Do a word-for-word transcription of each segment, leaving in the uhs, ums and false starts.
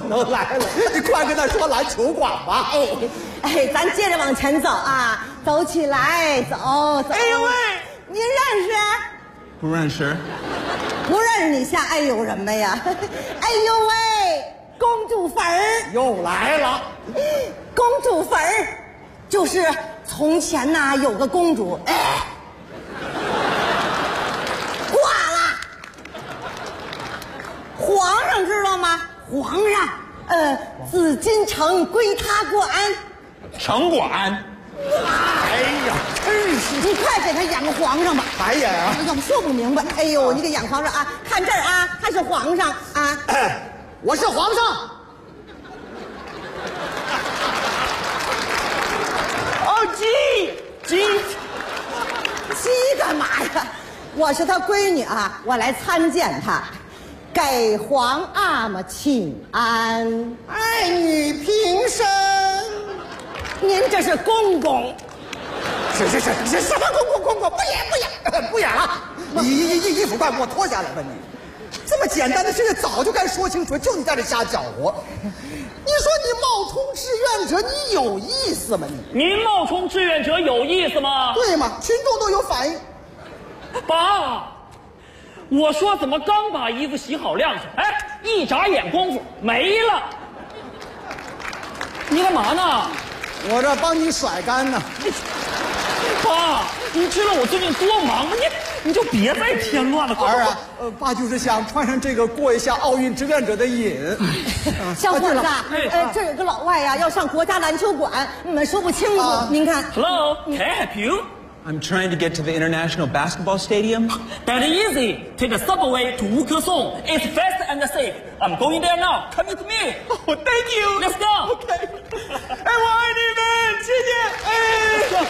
都来了，你快跟他说篮球馆吧。 哎哎，咱接着往前走啊，走起来，走走。 哎呦喂， 您认识？ 不认识。 不认识你瞎哎呦什么呀？哎呦喂，公主坟儿又来了。 公主坟儿就是从前呐、有个公主，哎，挂了。皇上知道吗？皇上，呃，紫禁城归他管。 城管。 哎呀，真是！ 你快给他演个皇上吧。 白演啊！ 哎呀，我说不明白。哎呦，你给演皇上啊！看这儿啊，他是皇上啊。 哎，我是皇上。 哦，鸡鸡鸡干嘛呀？我是他闺女啊，我来参见他，给皇阿玛请安。 爱女平身。 您这是公公。 是是是是什么公公公公？不演不演不演了！你衣衣衣服快给我脱下来吧你！这么简单的事情早就该说清楚，就你在这瞎搅和。你说你冒充志愿者，你有意思吗你？ 您冒充志愿者有意思吗？ 对吗？群众都有反应。 爸，我说怎么刚把衣服洗好晾上，哎，一眨眼功夫没了。你干嘛呢？ 我这帮你甩干呢。 爸，你知道我最近多忙吗？你你就别再添乱了。 儿啊，呃，爸就是想穿上这个过一下奥运志愿者的瘾。 小伙子， 哎呃，这有个老外呀、要上国家篮球馆，你们说不清楚。 啊您看 Hello, can I help you? I'm trying to get to the International Basketball Stadium. That easy. Take the subway to Wuke-song. It's fast and safe. I'm going there now. Come with me. Oh, thank you. Let's go. Okay. 哎，我爱你们，谢谢。哎。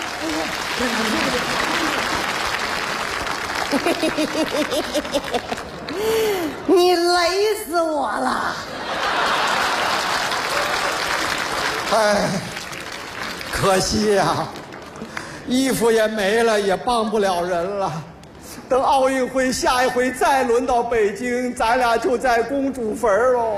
你雷死我了。 哎，可惜呀、衣服也没了，也帮不了人了。等奥运会下一回再轮到北京，咱俩就在公主坟喽。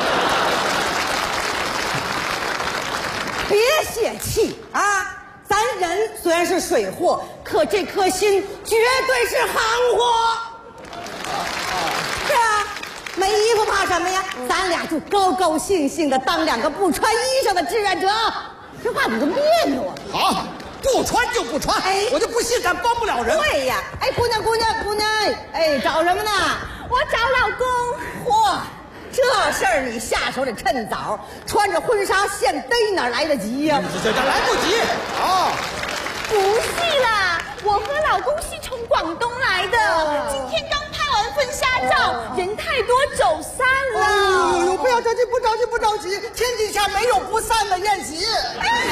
别泄气啊！咱人虽然是水货，可这颗心绝对是行货。是啊，没衣服怕什么呀？咱俩就高高兴兴的当两个不穿衣裳的志愿者。这话你都别扭啊！ 好，不穿就不穿， 哎我就不信咱帮不了人。 对呀，哎，姑娘，姑娘，姑娘，哎，找什么呢？我找老公。嚯，这事儿你下手得趁早，穿着婚纱现逮哪来得及呀、 这这来不及啊！ 不是啦，我和老公是从广东来的，今天刚拍完婚纱照，人太多走散了。 哎呦呦，不要着急，不着急，不着急，天底下没有不散的宴席。